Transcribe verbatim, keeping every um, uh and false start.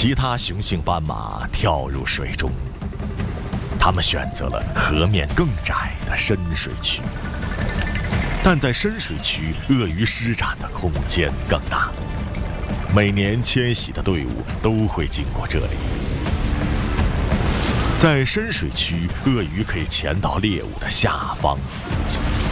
其他雄性斑马跳入水中，它们选择了河面更窄的深水区。但在深水区，鳄鱼施展的空间更大，每年迁徙的队伍都会经过这里。在深水区，鳄鱼可以潜到猎物的下方伏击。